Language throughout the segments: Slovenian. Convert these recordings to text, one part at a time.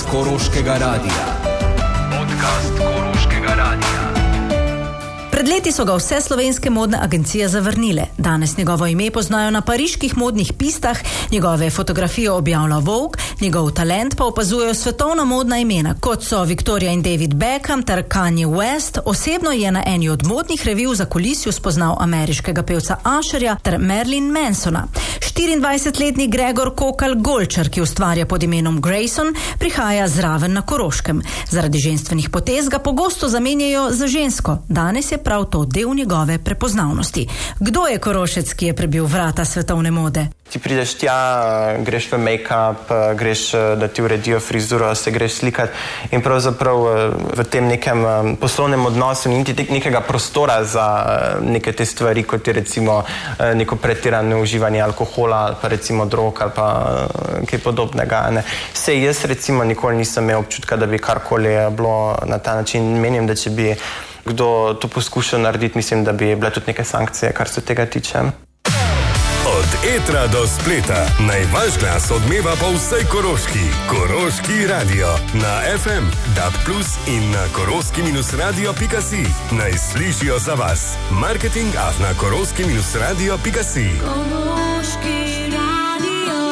Koroškega radia. Pred leti so ga vse slovenske modne agencije zavrnile. Danes njegovo ime poznajo na pariških modnih pistah, njegove fotografije objavlja Vogue, njegov talent pa opazujejo svetovna modna imena, kot so Victoria in David Beckham ter Kanye West. Osebno je na eni od modnih revij v zakulisju spoznal ameriškega pevca Usherja ter Marilyn Mansona. 24-letni Gregor Kokal Golčar, ki ustvarja pod imenom Grayson, prihaja zraven na Koroškem. Zaradi ženstvenih potez ga pogosto zamenjajo za žensko. Danes je prav to del njegove prepoznavnosti. Kdo je Korošec, ki je prebil vrata svetovne mode? Ti prideš tja, greš v make-up, greš, da ti uredijo frizuro, se greš slikati in pravzaprav v tem nekem poslovnem odnosu ni ti nekega prostora za neke te stvari, kot je recimo neko pretirano uživanje alkohola ali pa recimo drog ali pa kaj podobnega. Ne. Sej jaz recimo nikoli nisem imel občutka, da bi karkoli bilo na ta način. Menim, da če bi kdo to poskušal narediti, mislim, da bi bile tudi neke sankcije, kar se tega tiče. Od etra do spleta, naj vaš glas odmeva po vsej Koroški. Koroški radio na FM, DAB+, in na koroški-radio.si. Naj slišijo za vas. marketing@koroški-radio.si. Koroški radio.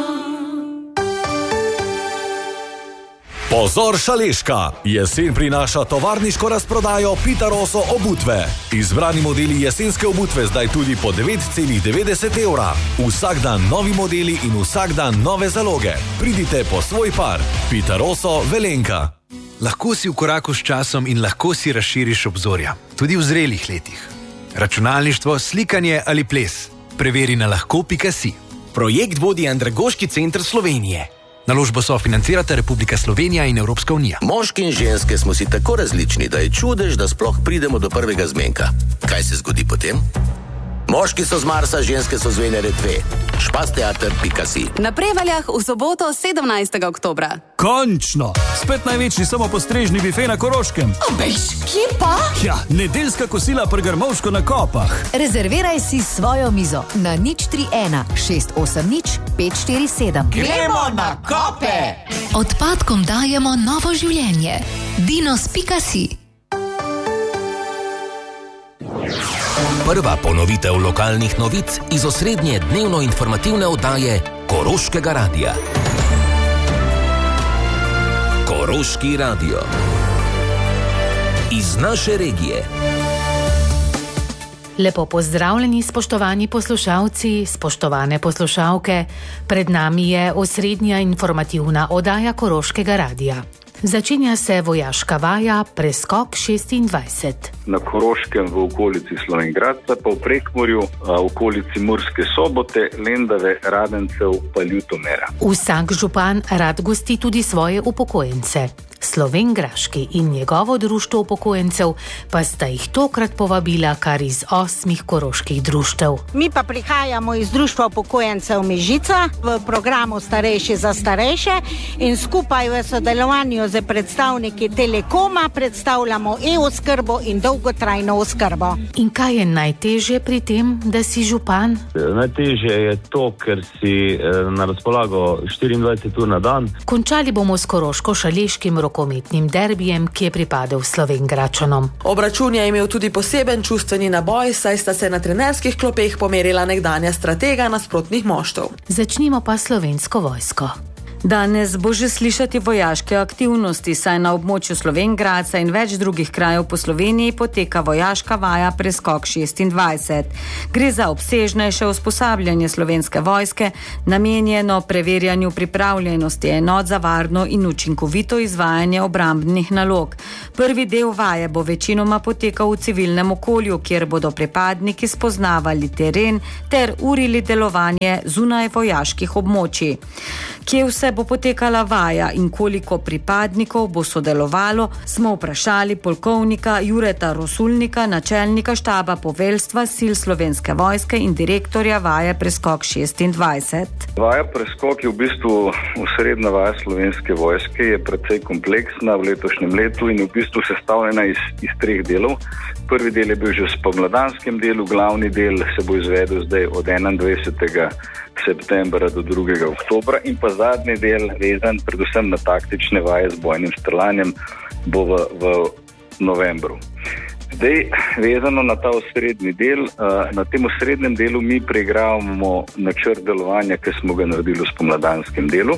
Pozor Šaleška! Jesen prinaša tovarniško razprodajo Pita Rosso obutve. Izbrani modeli jesenske obutve zdaj tudi po 9,90 evra. Vsak dan novi modeli in vsak dan nove zaloge. Pridite po svoj par. Pita Rosso Velenka. Lahko si v koraku s časom in lahko si razširiš obzorja. Tudi v zrelih letih. Računalništvo, slikanje ali ples. Preveri na lahko.si. Projekt vodi Andragoški center Slovenije. Naložbo sofinancirata Republika Slovenija in Evropska unija. Moški in ženske smo si tako različni, da je čudež, da sploh pridemo do prvega zmenka. Kaj se zgodi potem? Moški so z Marsa, ženske so z Venere 2. Špasteater.si. Na Prevaljah v soboto 17. oktobra. Končno! Spet največji samopostrežni bife na Koroškem. Obejš, kje pa? Ja, nedeljska kosila pri Grmovško na Kopah. Rezerviraj si svojo mizo na 031 680 547. Gremo na Kope! Odpadkom dajemo novo življenje. Dinos.si. Prva ponovitev lokalnih novic iz osrednje dnevno informativne oddaje Koroškega radia. Koroški radio. Iz naše regije. Lepo pozdravljeni, spoštovani poslušalci, spoštovane poslušalke. Pred nami je osrednja informativna oddaja Koroškega radia. Začenja se vojaška vaja Preskok 26. Na Koroškem v okolici Slovengradca, pa v Prekmurju, v okolici Murske Sobote, Lendave, Radencev pa Ljutomera. Vsak župan rad gosti tudi svoje upokojence. Slovengraški in njegovo društvo upokojencev pa sta jih tokrat povabila kar iz 8 koroških društev. Mi pa prihajamo iz društva upokojencev Mežica v programu Starejši za starejše in skupaj v sodelovanju z predstavniki Telekoma predstavljamo e-oskrbo in dolgotrajno oskrbo. In kaj je najtežje pri tem, da si župan? Najtežje je to, ker si na razpolago 24 ur na dan. Končali bomo s koroško-šaleškim rokometnim derbijem, ki je pripadel Slovenjgračanom. Obračun je imel tudi poseben čustveni naboj, saj sta se na trenerskih klopeh pomerila nekdanja stratega nasprotnih moštev. Začnimo pa Slovensko vojsko. Danes bo že slišati vojaške aktivnosti, saj na območju Slovenjgradca in več drugih krajev po Sloveniji poteka vojaška vaja Preskok 26. Gre za obsežnejše usposabljanje slovenske vojske, namenjeno preverjanju pripravljenosti enot za varno in učinkovito izvajanje obrambnih nalog. Prvi del vaje bo večinoma potekal v civilnem okolju, kjer bodo pripadniki spoznavali teren ter urili delovanje zunaj vojaških območij. Kje vse bo potekala vaja in koliko pripadnikov bo sodelovalo, smo vprašali polkovnika Jureta Rosulnika, načelnika štaba poveljstva sil Slovenske vojske in direktorja vaje Preskok 26. Vaja Preskok je v bistvu osrednja vaja Slovenske vojske, je precej kompleksna v letošnjem letu in v bistvu sestavljena iz 3 delov. Prvi del je bil že v spomladanskem delu, glavni del se bo izvedel zdaj od 21. septembra do 2. oktobra in pa zadnji del vezan predvsem na taktične vaje z bojnim streljanjem bo v novembru. Zdaj, vezano na ta osrednji del, na tem osrednjem delu mi preigravamo načrt delovanja, ki smo ga naredili v spomladanskem delu.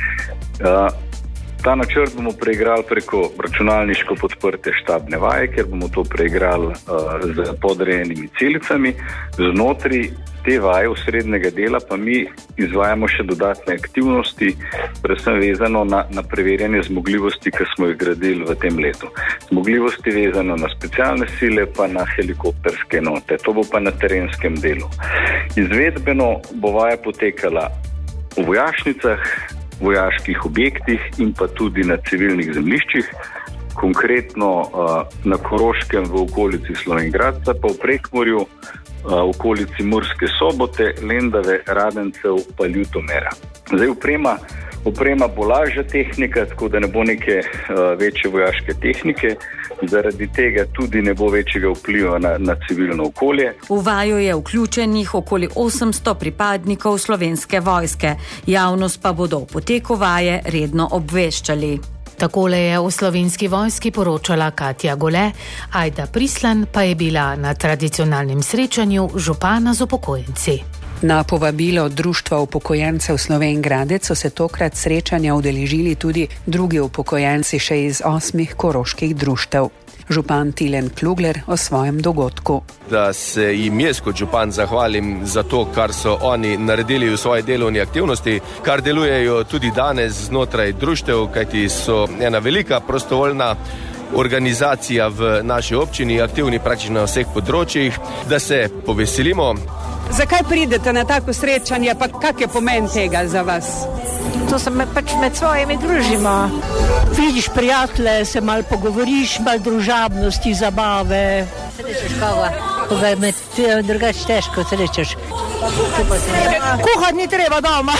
Ta načrt bomo preigrali preko računalniško podprte štabne vaje, ker bomo to preigrali z podrejenimi celicami. Znotraj te vaje osrednjega dela pa mi izvajamo še dodatne aktivnosti, predvsem vezano na preverjanje zmogljivosti, ki smo jih gradili v tem letu. Zmogljivosti vezano na specialne sile, pa na helikopterske enote. To bo pa na terenskem delu. Izvedbeno bo vaja potekala v vojašnicah, vojaških objektih in pa tudi na civilnih zemljiščih, konkretno na Koroškem v okolici Slovenj Gradca, pa v Prekmurju v okolici Murske Sobote, Lendave, Radencev pa Ljutomera. Zdaj oprema bo lažja tehnika, tako da ne bo neke večje vojaške tehnike, zaradi tega tudi ne bo večjega vpliva na civilno okolje. V vajo je vključenih okoli 800 pripadnikov Slovenske vojske. Javnost pa bodo o poteku vaje redno obveščali. Takole je v Slovenski vojski poročala Katja Gole, Ajda Prislan pa je bila na tradicionalnem srečanju župana z upokojenci. Na povabilo Društva upokojencev Slovenj Gradec so se tokrat srečanja udeležili tudi drugi upokojenci še iz 8 koroških društev. Župan Tilen Klugler o svojem dogodku. Da se jim jaz kot župan zahvalim za to, kar so oni naredili v svoji delovni aktivnosti, kar delujejo tudi danes znotraj društev, kajti so ena velika prostovoljna organizacija v naši občini, aktivni praktično na vseh področjih, da se poveselimo. Zakaj pridete na tako srečanje, pa kak je pomen tega za vas? To se pač med svojimi družimo. Vidiš prijatelje, se malo pogovoriš, malo družabnosti, zabave. Srečeš koga? Koga je med drugače težko srečeš. Kuhati ni treba doma.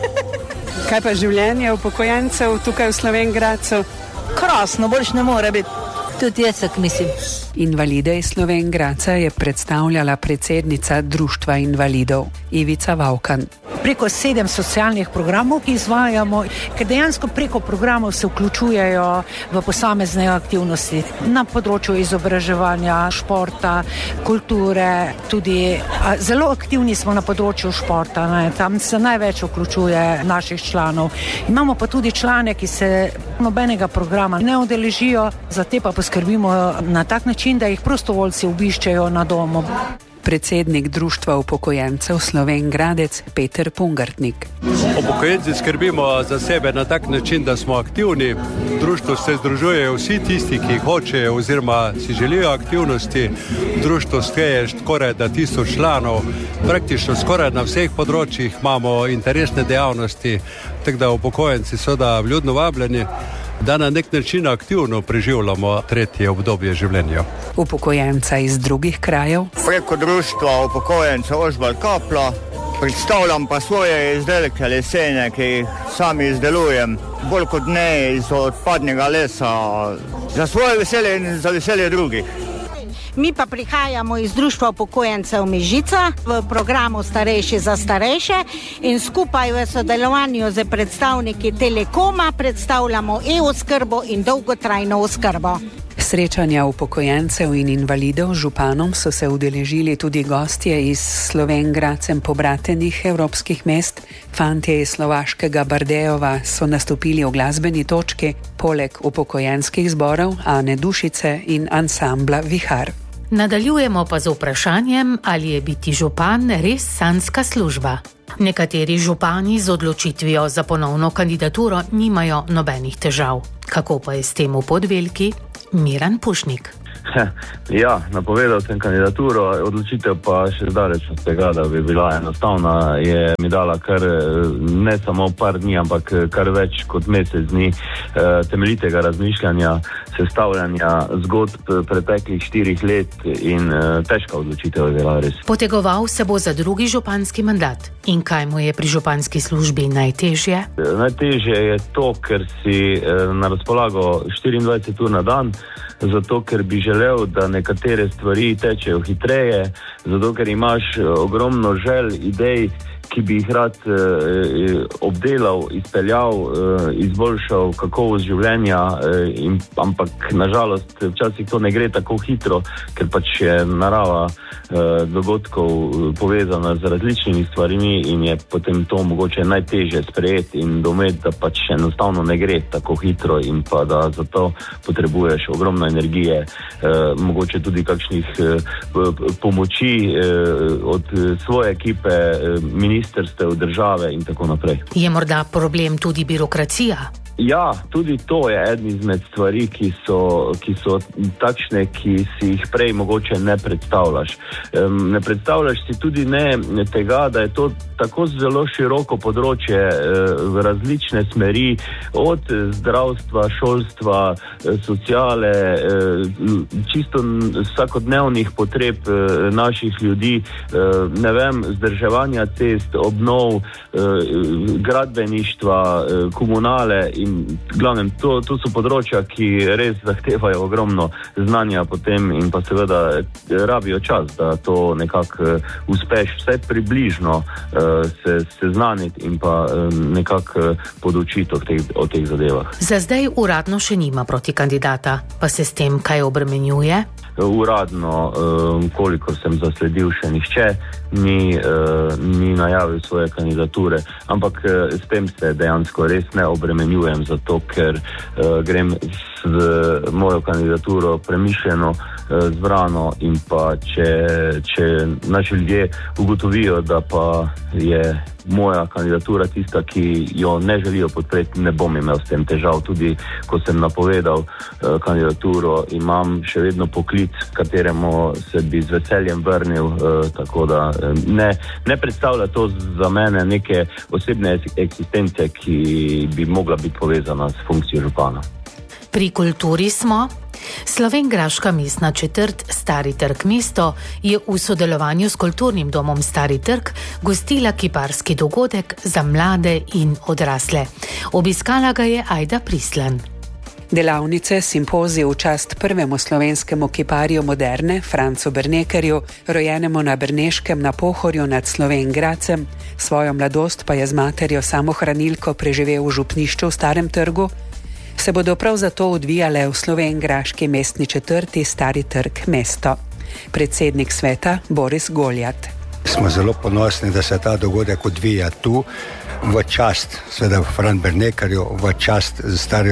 Kaj pa življenje upokojencev tukaj v Slovenj Gradcu? Krasno, boljš ne more biti. Tudi jaz tak mislim. Invalide iz Slovenj Gradca je predstavljala predsednica Društva invalidov Ivica Vavkan. Preko 7 socialnih programov, ki izvajamo, ker dejansko preko programov se vključujejo v posamezne aktivnosti na področju izobraževanja, športa, kulture, tudi zelo aktivni smo na področju športa, tam se največ vključuje naših članov. Imamo pa tudi člane, ki se nobenega programa ne udeležijo, za te pa poskrbimo na tak način, da jih prostovoljci obiščejo na domu. Predsednik Društva upokojencev Slovenj Gradec Peter Pungartnik. Upokojenci skrbimo za sebe na tak način, da smo aktivni. V društvu se združujejo vsi tisti, ki hočejo oziroma si želijo aktivnosti. Društvo šteje skoraj da 1000 članov. Praktično skoraj na vseh področjih imamo interesne dejavnosti, tako da upokojenci so da vljudno vabljeni, da na nek način aktivno preživljamo tretje obdobje življenja. Upokojenca iz drugih krajev. Preko društva upokojencev Ožbalt Kapla predstavljam pa svoje izdelke lesene, ki jih sami izdelujem, bolj kot ne iz odpadnega lesa, za svoje veselje in za veselje drugih. Mi pa prihajamo iz Društva upokojencev Mežica v programu Starejši za starejše in skupaj v sodelovanju z predstavniki Telekoma predstavljamo e-oskrbo in dolgotrajno oskrbo. Srečanja upokojencev in invalidov županom so se udeležili tudi gostje iz Slovenj Gradcem pobratenih evropskih mest. Fantje iz slovaškega Bardejova so nastopili v glasbeni točki, poleg upokojenskih zborov Ane Dušice in ansambla Vihar. Nadaljujemo pa z vprašanjem, ali je biti župan res sanjska služba. Nekateri župani z odločitvijo za ponovno kandidaturo nimajo nobenih težav. Kako pa je s tem v Podvelki? Miran Pušnik. Ja, napovedal sem kandidaturo, odločitev pa še daleč od tega, da bi bila enostavna, je mi dala kar ne samo par dni, ampak kar več kot mesec dni temeljitega razmišljanja, sestavljanja zgodb preteklih 4 let in težka odločitev je bila res. Potegoval se bo za drugi županski mandat. In kaj mu je pri županski službi najtežje? Najtežje je to, ker si na razpolago 24 ur na dan, zato ker bi želel, da nekatere stvari tečejo hitreje, zato ker imaš ogromno želj, idej, ki bi jih rad obdelal, izpeljal, izboljšal kakovost življenja, ampak nažalost včasih to ne gre tako hitro, ker pač je narava dogodkov povezana z različnimi stvarmi in je potem to mogoče najtežje sprejeti in dometi, da pač enostavno ne gre tako hitro in pa da zato potrebuješ ogromno energije, mogoče tudi kakšnih pomoči od svoje ekipe, ministerstev, države in tako naprej. Je morda problem tudi birokracija? Ja, tudi to je eden izmed stvari, ki so takšne, ki si jih prej mogoče ne predstavljaš. Ne predstavljaš si tudi ne tega, da je to tako zelo široko področje v različne smeri, od zdravstva, šolstva, sociale, čisto vsakodnevnih potreb naših ljudi, ne vem, vzdrževanja cest, obnov, gradbeništva, komunale in glavnem, to so področja, ki res zahtevajo ogromno znanja potem in pa seveda rabijo čas, da to nekako uspeš vse približno se seznaniti in pa nekako podučiti o teh zadevah. Za zdaj uradno še nima proti kandidata, pa se s tem kaj obremenjuje? Uradno, kolikor sem zasledil, še nihče ni najavil svoje kandidature, ampak s tem se dejansko res ne obremenjujem, zato ker grem z mojo kandidaturo premišljeno, zbrano in pa če naši ljudje ugotovijo, da pa je moja kandidatura tista, ki jo ne želijo podpreti, ne bom imel s tem težav. Tudi ko sem napovedal kandidaturo, imam še vedno poklic, kateremu se bi z veseljem vrnil, tako da ne predstavlja to za mene neke osebne eksistence, ki bi mogla biti povezana s funkcijo župana. Pri kulturi smo. Slovenjgraška mestna četrt Stari trg mesto je v sodelovanju s kulturnim domom Stari trg gostila kiparski dogodek za mlade in odrasle. Obiskala ga je Ajda Prislan. Delavnice, simpozij v čast prvemu slovenskemu kiparju moderne, Francu Bernekerju, rojenemu na Brneškem na Pohorju nad Slovenj Gradcem, svojo mladost pa je z materjo samohranilko preživel v župnišču v Starem trgu, se bodo prav zato odvijale v slovenjgraški mestni četrti Stari trg mesto. Predsednik sveta Boris Goljat. Smo zelo ponosni, da se ta dogodek odvija tu, v čast seveda Fran Bernekerju, v čast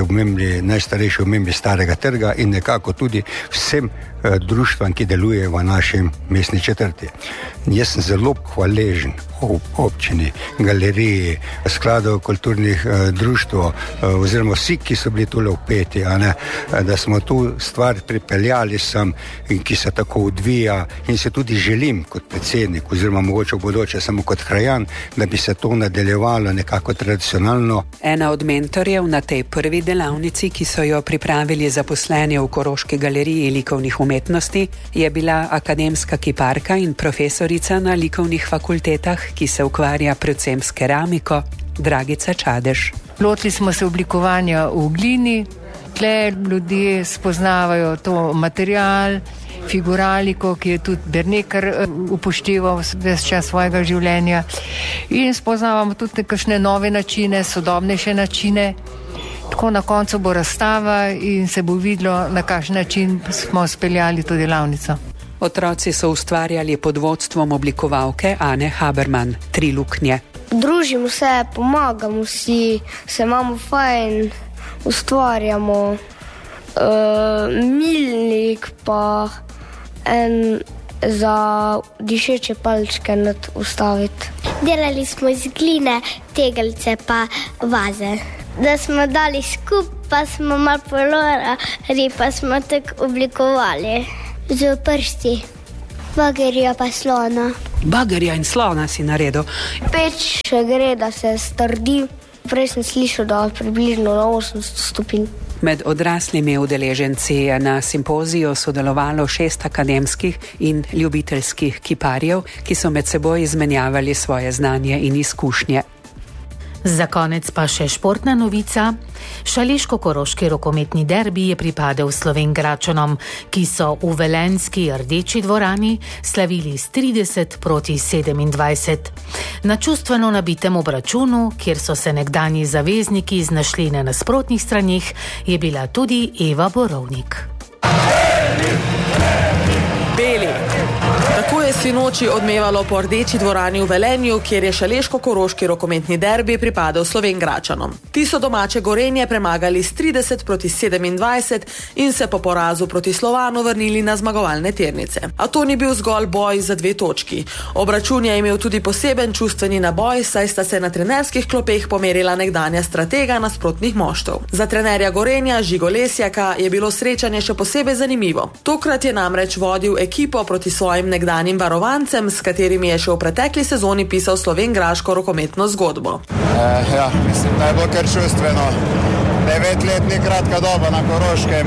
najstarejši omembi Starega trga in nekako tudi vsem društvam, ki delujejo v našem mestni četrti. Jaz sem zelo hvaležen občini, galeriji, skladov kulturnih društv oziroma vsi, ki so bili tule vpeti, da smo tu stvar pripeljali sem in ki se tako odvija in se tudi želim kot predsednik oziroma mogoče v bodoče samo kot krajan, da bi se to nadaljevalo nekako tradicionalno. Ena od mentorjev na tej prvi delavnici, ki so jo pripravili zaposleni v Koroški galeriji likovnih umetnosti, je bila akademska kiparka in profesorica na likovnih fakultetah, ki se ukvarja predvsem s keramiko, Dragica Čadež. Lotili smo se oblikovanja v glini, tle ljudje spoznavajo to material, figuraliko, ki je tudi Berneker upošteval ves čas svojega življenja, in spoznavamo tudi kakšne nove načine, sodobnejše načine. Tako na koncu bo razstava in se bo videlo, na kakšen način smo speljali to delavnico. Otroci so ustvarjali pod vodstvom oblikovalke Ane Haberman, 3 luknje. Družimo se, pomagamo si, se imamo fajn, ustvarjamo milnik pa en za dišeče palčke nad ustaviti. Delali smo iz gline, tegelce pa vaze. Da smo dali skupaj, pa smo malo polorali, pa smo tako oblikovali z prsti. Bagerja pa slona. Bagerja in slona si naredil. Peč še gre, da se strdi. Prej sem slišal, da je približno na 800 stopinj. Med odraslimi udeleženci je na simpoziju sodelovalo 6 akademskih in ljubiteljskih kiparjev, ki so med seboj izmenjavali svoje znanje in izkušnje. Za konec pa še športna novica. Šaleško-koroški rokometni derbi je pripadel Slovenjgračanom, ki so v velenjski Rdeči dvorani slavili s 30-27. Na čustveno nabitem obračunu, kjer so se nekdanji zavezniki znašli na nasprotnih stranih, je bila tudi Eva Borovnik. Beli. Tako je sinoči odmevalo po Rdeči dvorani v Velenju, kjer je šaleško-koroški rokometni derbi pripadel Slovenjgračanom. Ti so domače Gorenje premagali s 30-27 in se po porazu proti Slovanu vrnili na zmagovalne tirnice. A to ni bil zgolj boj za 2 točki. Obračun je imel tudi poseben čustveni naboj, saj sta se na trenerskih klopeh pomerila nekdanja stratega nasprotnih moštev. Za trenerja Gorenja Žigo Lesjaka je bilo srečanje še posebej zanimivo. Tokrat je namreč vodil ekipo proti svojim nekdanjim varovancem, s katerimi je še v pretekli sezoni pisal slovenjgraško rokometno zgodbo. Mislim, da je bilo kar čustveno. 9 let ni kratka doba na Koroškem.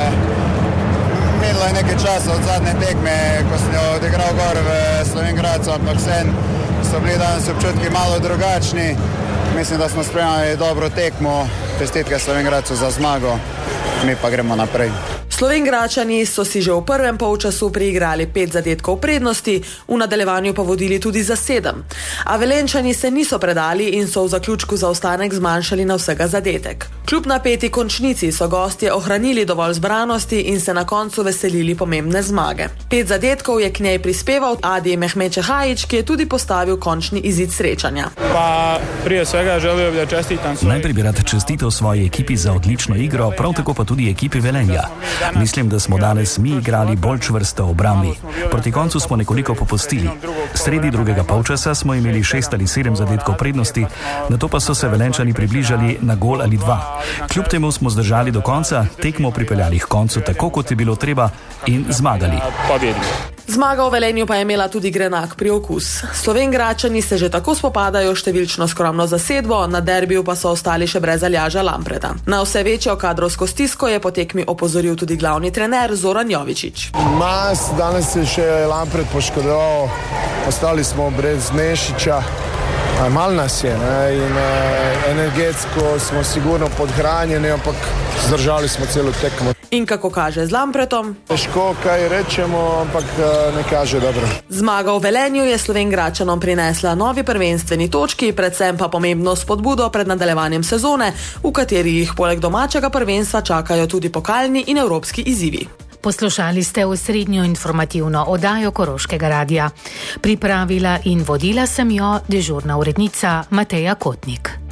Minilo je nekaj časa od zadnje tekme, ko sem jo odigral gor v Slovenjgradcu, ampak so bili danes občutki malo drugačni. Mislim, da smo spremljali dobro tekmo. Čestitke Slovenjgradcu za zmago. Mi pa gremo naprej. Slovenjgračani so si že v prvem polčasu priigrali 5 zadetkov prednosti, v nadaljevanju pa vodili tudi za 7. A Velenjčani se niso predali in so v zaključku zaostanek zmanjšali na vsega zadetek. Kljub napeti končnici so gostje ohranili dovolj zbranosti in se na koncu veselili pomembne zmage. 5 zadetkov je k njej prispeval Adi Mehmečehajić, ki je tudi postavil končni izid srečanja. Pa prije svega želio bi da čestitam Najprej bi rad čestitev svoji ekipi za odlično igro, prav tako pa tudi ekipi Velenja. Mislim, da smo danes mi igrali bolj čvrsto v obrambi. Proti koncu smo nekoliko popustili. Sredi drugega polčasa smo imeli 6 ali 7 zadetkov prednosti, nato pa so se Velenjčani približali na gol ali 2. Kljub temu smo zdržali do konca, tekmo pripeljali k koncu tako, kot je bilo treba in zmagali. Zmaga v Velenju pa je imela tudi grenak priokus. Slovenjgračani se že tako spopadajo številčno skromno zasedbo, na derbiju pa so ostali še brez Aljaža Lampreta. Na vse večjo kadrovsko stisko je po tekmi opozoril tudi glavni trener Zoran Jovičić. Danes je še Lampret poškodoval, ostali smo brez Nešića. Mal nas je in energetsko smo sigurno podhranjeni, ampak zdržali smo celo tekmo. In kako kaže z Lampretom? Težko kaj rečemo, ampak ne kaže dobro. Zmaga v Velenju je Slovenjgračanom prinesla novi prvenstveni točki, predvsem pa pomembno spodbudo pred nadaljevanjem sezone, v kateri jih poleg domačega prvenstva čakajo tudi pokalni in evropski izzivi. Poslušali ste osrednjo informativno oddajo Koroškega radia. Pripravila in vodila sem jo dežurna urednica Mateja Kotnik.